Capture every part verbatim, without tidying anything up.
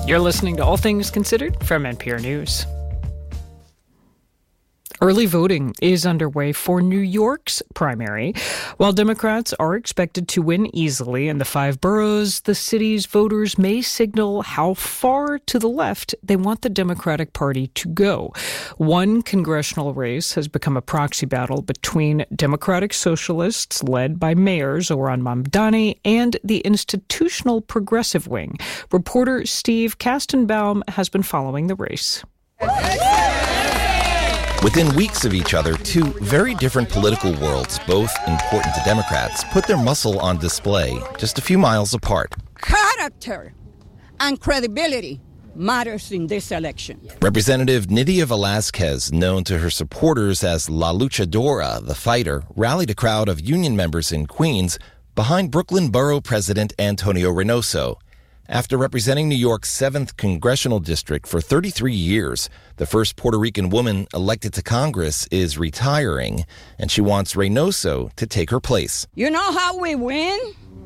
You're listening to All Things Considered from N P R News. Early voting is underway for New York's primary. While Democrats are expected to win easily in the five boroughs, the city's voters may signal how far to the left they want the Democratic Party to go. One congressional race has become a proxy battle between Democratic Socialists led by Mayor Zohran Mamdani and the institutional progressive wing. Reporter Steve Kastenbaum has been following the race. Within weeks of each other, two very different political worlds, both important to Democrats, put their muscle on display just a few miles apart. Character and credibility matters in this election. Representative Nydia Velázquez, known to her supporters as La Luchadora, the fighter, rallied a crowd of union members in Queens behind Brooklyn Borough President Antonio Reynoso. After representing New York's seventh Congressional District for thirty-three years, the first Puerto Rican woman elected to Congress is retiring, and she wants Reynoso to take her place. You know how we win?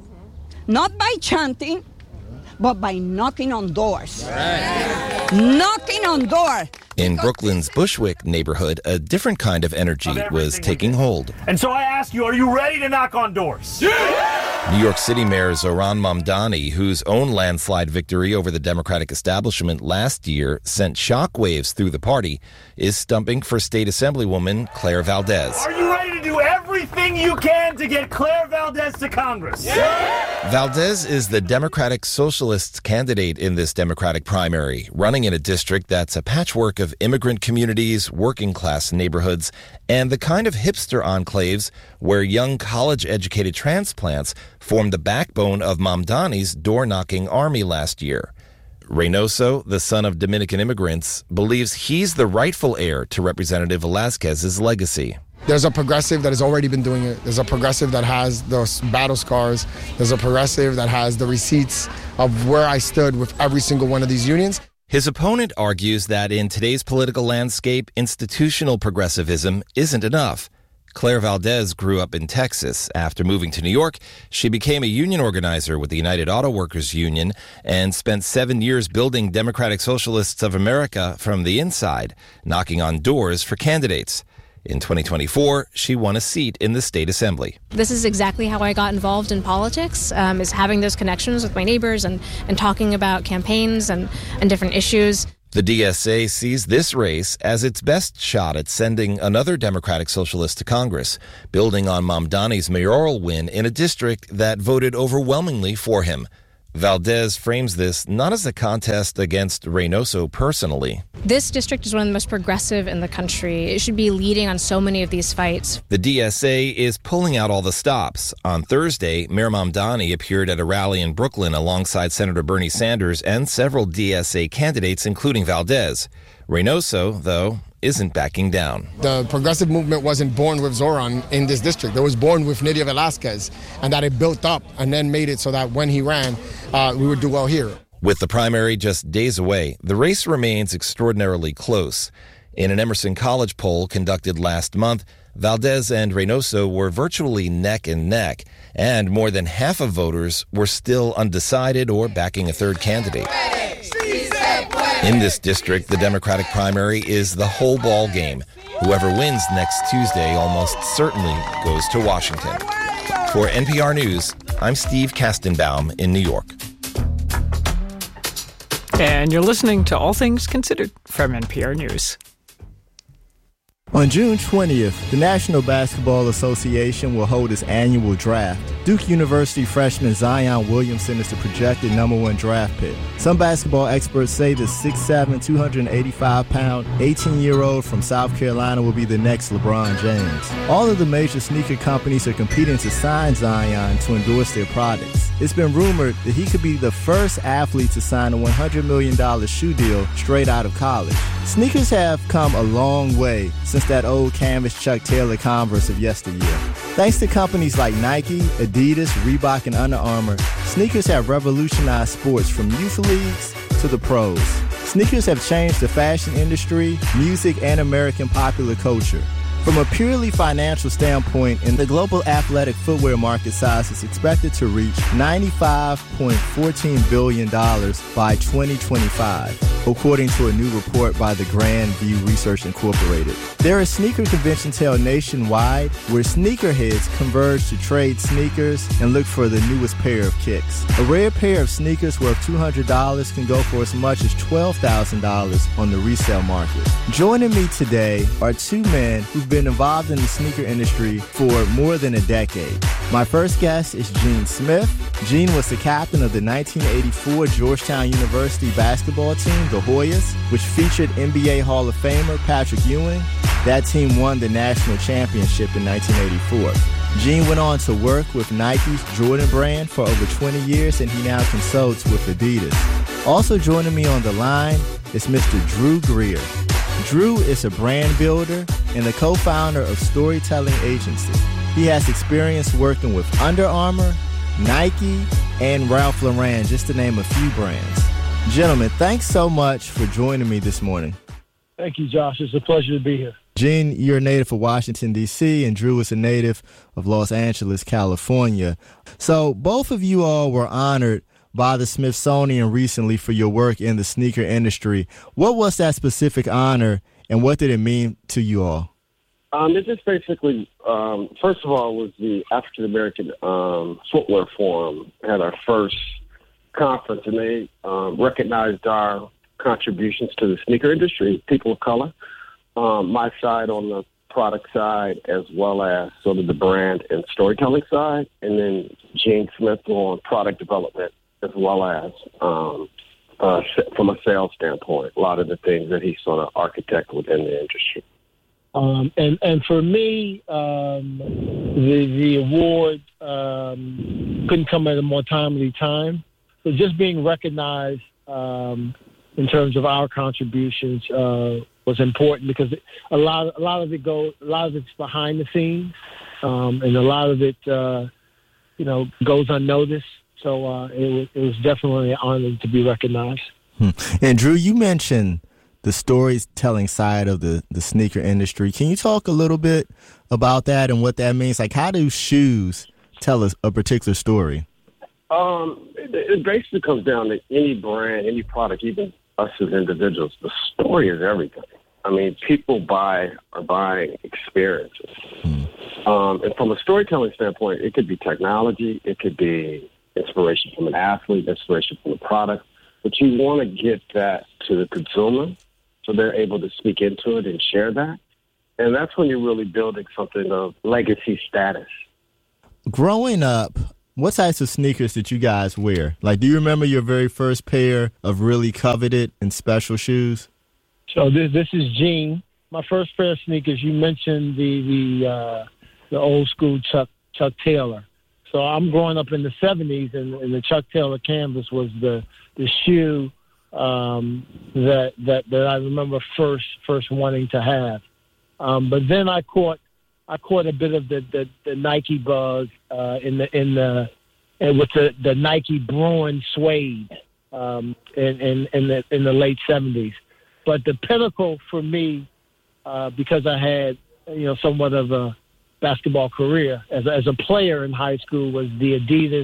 Not by chanting, but by knocking on doors. Right. Knocking on doors. In Brooklyn's Bushwick neighborhood, a different kind of energy was taking hold. And so I ask you, are you ready to knock on doors? Yeah! New York City Mayor Zohran Mamdani, whose own landslide victory over the Democratic establishment last year sent shockwaves through the party, is stumping for State Assemblywoman Claire Valdez. Are you ready to do everything you can to get Claire Valdez to Congress? Yeah! Valdez is the Democratic Socialists candidate in this Democratic primary, running in a district that's a patchwork of immigrant communities, working-class neighborhoods, and the kind of hipster enclaves where young college-educated transplants formed the backbone of Mamdani's door-knocking army last year. Reynoso, the son of Dominican immigrants, believes he's the rightful heir to Representative Velázquez's legacy. There's a progressive that has already been doing it. There's a progressive that has those battle scars. There's a progressive that has the receipts of where I stood with every single one of these unions. His opponent argues that in today's political landscape, institutional progressivism isn't enough. Claire Valdez grew up in Texas. After moving to New York, she became a union organizer with the United Auto Workers Union and spent seven years building Democratic Socialists of America from the inside, knocking on doors for candidates. In twenty twenty-four, she won a seat in the state assembly. This is exactly how I got involved in politics, um, is having those connections with my neighbors and, and talking about campaigns and, and different issues. The D S A sees this race as its best shot at sending another Democratic Socialist to Congress, building on Mamdani's mayoral win in a district that voted overwhelmingly for him. Valdez frames this not as a contest against Reynoso personally. This district is one of the most progressive in the country. It should be leading on so many of these fights. The D S A is pulling out all the stops. On Thursday, Mayor Mamdani appeared at a rally in Brooklyn alongside Senator Bernie Sanders and several D S A candidates, including Valdez. Reynoso, though, isn't backing down. The progressive movement wasn't born with Zohran in this district. It was born with Nydia Velázquez, and that it built up and then made it so that when he ran, uh, we would do well here. With the primary just days away, the race remains extraordinarily close. In an Emerson College poll conducted last month, Valdez and Reynoso were virtually neck and neck, and more than half of voters were still undecided or backing a third candidate. In this district, the Democratic primary is the whole ball game. Whoever wins next Tuesday almost certainly goes to Washington. For N P R News, I'm Steve Kastenbaum in New York. And you're listening to All Things Considered from N P R News. On June twentieth, the National Basketball Association will hold its annual draft. Duke University freshman Zion Williamson is the projected number one draft pick. Some basketball experts say the six foot seven, two hundred eighty-five pound, eighteen-year-old from South Carolina will be the next LeBron James. All of the major sneaker companies are competing to sign Zion to endorse their products. It's been rumored that he could be the first athlete to sign a one hundred million dollars shoe deal straight out of college. Sneakers have come a long way since that old canvas Chuck Taylor Converse of yesteryear. Thanks to companies like Nike, Adidas, Reebok, and Under Armour, sneakers have revolutionized sports from youth leagues to the pros. Sneakers have changed the fashion industry, music, and American popular culture. From a purely financial standpoint, and the global athletic footwear market size is expected to reach ninety-five point one four billion dollars by twenty twenty-five, according to a new report by the Grand View Research Incorporated. There are sneaker conventions held nationwide where sneakerheads converge to trade sneakers and look for the newest pair of kicks. A rare pair of sneakers worth two hundred dollars can go for as much as twelve thousand dollars on the resale market. Joining me today are two men who've been involved in the sneaker industry for more than a decade. My first guest is Gene Smith. Gene was the captain of the nineteen eighty-four Georgetown University basketball team, the Hoyas, which featured N B A Hall of Famer Patrick Ewing. That team won the national championship in nineteen eighty-four. Gene went on to work with Nike's Jordan brand for over twenty years, and he now consults with Adidas. Also joining me on the line is Mister Drew Greer. Drew is a brand builder and the co-founder of Storytelling Agency. He has experience working with Under Armour, Nike, and Ralph Lauren, just to name a few brands. Gentlemen, thanks so much for joining me this morning. Thank you, Josh. It's a pleasure to be here. Gene, you're a native of Washington, D C, and Drew is a native of Los Angeles, California. So both of you all were honored by the Smithsonian recently for your work in the sneaker industry. What was that specific honor, and what did it mean to you all? Um, it just basically, um, first of all, was the African American um, Footwear Forum had our first conference, and they um, recognized our contributions to the sneaker industry, people of color. Um, my side on the product side, as well as sort of the brand and storytelling side, and then Gene Smith on product development, as well as um, uh, from a sales standpoint, a lot of the things that he sort of architected within the industry. Um, and, and for me, um, the, the award um, couldn't come at a more timely time. So just being recognized um, in terms of our contributions uh, was important, because a lot, a lot of it go, a lot of it's behind the scenes, um, and a lot of it, uh, you know, goes unnoticed. So uh, it, was, it was definitely an honor to be recognized. Hmm. And Drew, you mentioned the storytelling side of the, the sneaker industry. Can you talk a little bit about that and what that means? Like, how do shoes tell us a particular story? Um, it, it basically comes down to any brand, any product, even us as individuals. The story is everything. I mean, people buy are buying experiences. Hmm. Um, and from a storytelling standpoint, it could be technology, it could be inspiration from an athlete, inspiration from a product, but you want to get that to the consumer so they're able to speak into it and share that. And that's when you're really building something of legacy status. Growing up, what types of sneakers did you guys wear? Like, do you remember your very first pair of really coveted and special shoes? So this this is Gene. My first pair of sneakers, you mentioned the the uh, the old school Chuck Chuck Taylor. So I'm growing up in the seventies, and, and the Chuck Taylor canvas was the the shoe um, that that that I remember first first wanting to have. Um, but then I caught I caught a bit of the, the, the Nike buzz uh, in the in the and with the, the Nike Bruin suede um, in, in in the in the late seventies. But the pinnacle for me, uh, because I had you know somewhat of a basketball career as a, as a player in high school, was the Adidas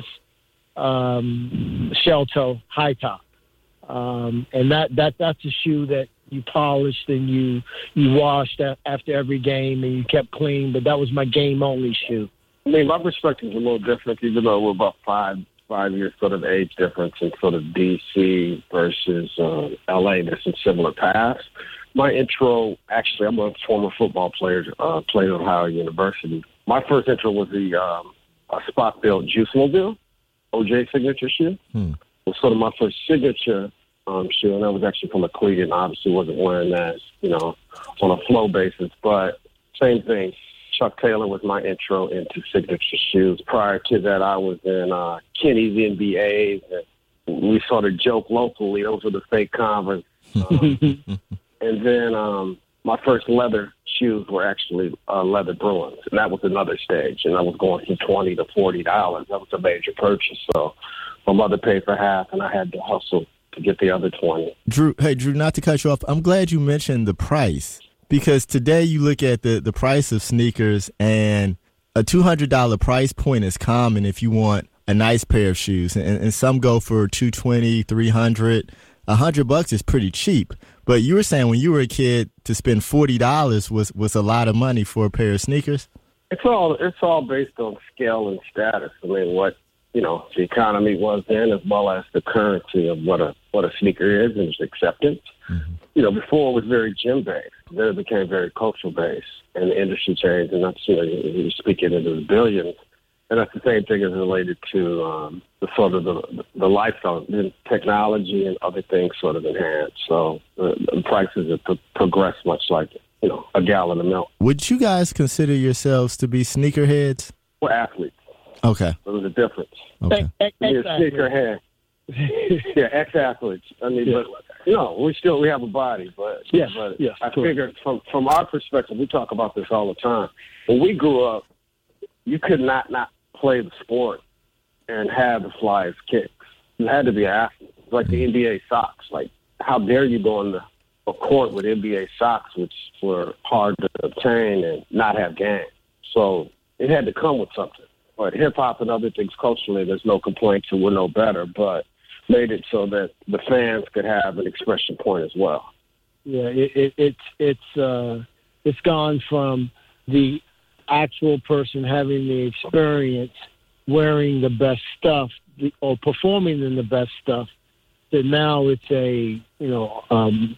um, shell toe high top, um, and that, that that's a shoe that you polished and you you washed after every game and you kept clean. But that was my game only shoe. I mean, my perspective is a little different, even though we're about five five years sort of age difference in sort of D C versus uh, L A. There's some similar paths. My intro, actually, I'm a former football player, uh, played at Ohio University. My first intro was the um, a spot-built Juice Mobile, O J signature shoe. Hmm. It was sort of my first signature um, shoe, and that was actually from a cleat, and obviously wasn't wearing that, you know, on a flow basis. But same thing, Chuck Taylor was my intro into signature shoes. Prior to that, I was in uh, Kenny's N B As, and we sort of joke locally, those were the fake Converse. Um, And then um, my first leather shoes were actually uh, leather Bruins, and that was another stage. And I was going from twenty to forty dollars. That was a major purchase. So my mother paid for half, and I had to hustle to get the other twenty. Drew, hey Drew, not to cut you off, I'm glad you mentioned the price. Because today you look at the, the price of sneakers, and a two hundred dollars price point is common if you want a nice pair of shoes. And, and some go for two hundred twenty dollars, three hundred dollars. A hundred bucks is pretty cheap. But you were saying when you were a kid to spend forty dollars was, was a lot of money for a pair of sneakers? It's all it's all based on scale and status. I mean, what, you know, the economy was then, as well as the currency of what a what a sneaker is and its acceptance. Mm-hmm. You know, before it was very gym-based. Then it became very cultural-based, and the industry changed, and that's, you know, you're speaking into the billions. And that's the same thing as related to um, the sort of the, the lifestyle, the technology and other things sort of enhanced. So the, the prices have pro- progressed much like, you know, a gallon of milk. Would you guys consider yourselves to be sneakerheads? We're athletes. Okay. So there's a difference. Okay. You're a sneakerhead. Yeah, ex-athletes. I mean, yeah. but, you know, we still, we have a body, but, yes, but yes, I figure from, from our perspective, we talk about this all the time. When we grew up, you could not not play the sport and have the flyest kicks. You had to be an athlete. It's like the N B A socks. Like, how dare you go on the a court with N B A socks, which were hard to obtain and not have game. So it had to come with something. But hip-hop and other things culturally, there's no complaints and we're no better, but made it so that the fans could have an expression point as well. Yeah, it, it, it's it's uh, it's gone from the actual person having the experience wearing the best stuff or performing in the best stuff to now it's a, you know, um,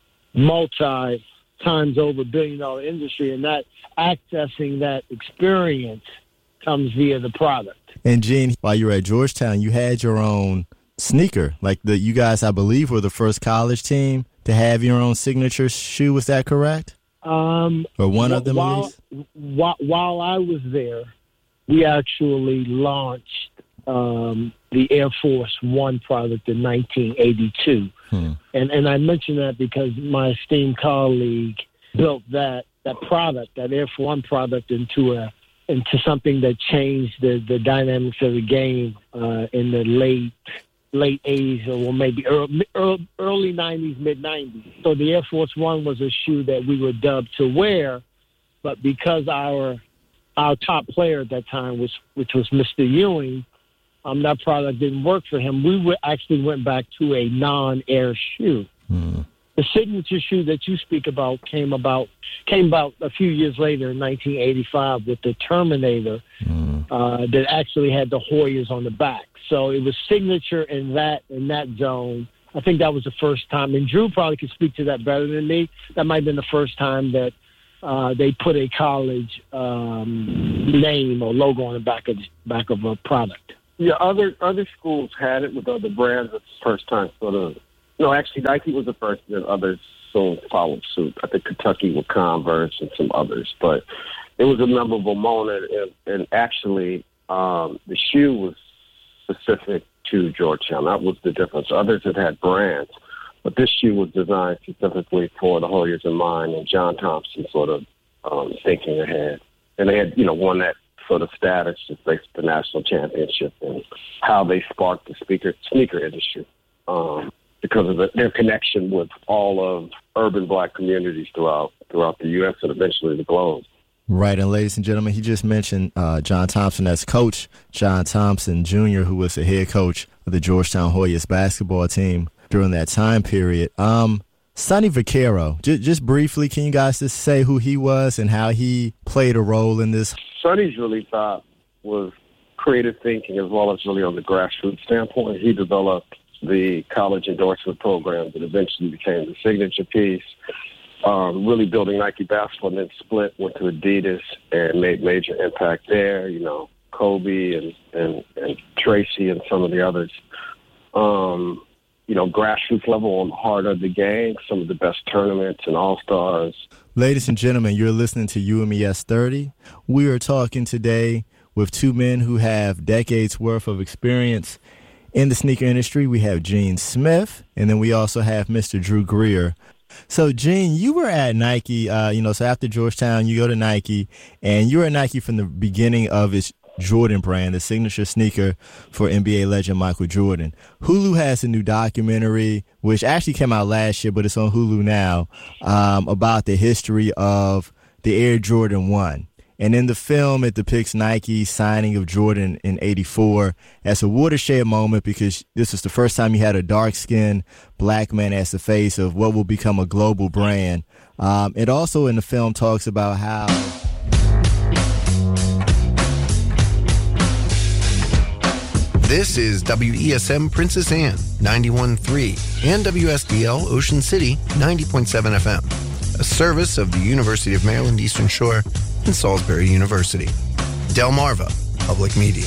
multi times over billion dollar industry, and that accessing that experience comes via the product. And Gene, while you were at Georgetown, you had your own sneaker. Like the you guys, I believe, were the first college team to have your own signature shoe. Was that correct? Um, or one wh- of them, while, at least? While, while I was there, we actually launched um, the Air Force One product in nineteen eighty-two. Hmm. And and I mention that because my esteemed colleague built that that product, that Air Force One product, into a into something that changed the, the dynamics of the game uh, in the late late eighties or maybe early, early nineties, mid nineties. So the Air Force One was a shoe that we were dubbed to wear, but because our our top player at that time was, which was Mister Ewing, um, that product didn't work for him. We were, actually went back to a non-air shoe. Hmm. The signature shoe that you speak about came about came about a few years later in nineteen eighty-five with the Terminator mm. uh, that actually had the Hoyas on the back. So it was signature in that in that zone. I think that was the first time, and Drew probably could speak to that better than me. That might have been the first time that uh, they put a college um, name or logo on the back of back of a product. Yeah, other other schools had it with other brands. It's the first time sort of. No, actually, Nike was the first, and others soon followed suit. I think Kentucky with Converse and some others. But it was a memorable moment, and, and actually, um, the shoe was specific to Georgetown. That was the difference. Others had had brands, but this shoe was designed specifically for the Hoyas in mind, and John Thompson sort of um, thinking ahead. And they had, you know, won that sort of status just based on the national championship and how they sparked the speaker, sneaker industry. Um, because of the, their connection with all of urban black communities throughout throughout the U S and eventually the globe. Right, and ladies and gentlemen, he just mentioned uh, John Thompson as coach, John Thompson Junior, who was the head coach of the Georgetown Hoyas basketball team during that time period. Um, Sonny Vaccaro, j- just briefly, can you guys just say who he was and how he played a role in this? Sonny's really thought was creative thinking as well as really on the grassroots standpoint. He developed the college endorsement program that eventually became the signature piece, um, really building Nike basketball, and then split, went to Adidas and made major impact there, you know, Kobe and, and, and Tracy and some of the others. Um, you know, grassroots level on the heart of the game, some of the best tournaments and all-stars. Ladies and gentlemen, you're listening to U M E S thirty. We are talking today with two men who have decades worth of experience in the sneaker industry. We have Gene Smith, and then we also have Mister Drew Greer. So, Gene, you were at Nike, uh, you know, so after Georgetown, you go to Nike, and you were at Nike from the beginning of its Jordan brand, the signature sneaker for N B A legend Michael Jordan. Hulu has a new documentary, which actually came out last year, but it's on Hulu now, um, about the history of the Air Jordan one. And in the film, it depicts Nike's signing of Jordan in eighty-four as a watershed moment because this was the first time you had a dark-skinned black man as the face of what will become a global brand. Um, it also in the film talks about how... This is W E S M Princess Anne, ninety-one point three, and W S D L Ocean City, ninety point seven F M, a service of the University of Maryland Eastern Shore and Salisbury University. Delmarva Public Media.